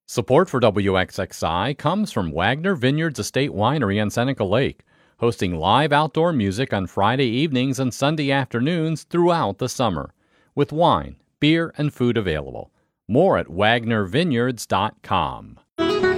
Support for WXXI comes from Wagner Vineyards Estate Winery on Seneca Lake, hosting live outdoor music on Friday evenings and Sunday afternoons throughout the summer, with wine, beer, and food available. More at wagnervineyards.com.